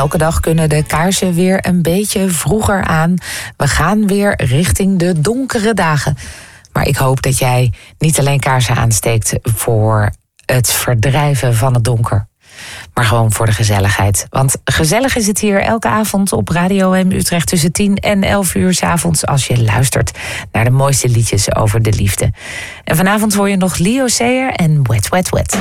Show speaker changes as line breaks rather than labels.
elke dag kunnen de kaarsen weer een beetje vroeger aan. We gaan weer richting de donkere dagen. Maar ik hoop dat jij niet alleen kaarsen aansteekt voor het verdrijven van het donker, maar gewoon voor de gezelligheid. Want gezellig is het hier elke avond op Radio M Utrecht tussen 10 en 11 uur 's avonds, als je luistert naar de mooiste liedjes over de liefde. En vanavond hoor je nog Leo Sayer en Wet Wet Wet.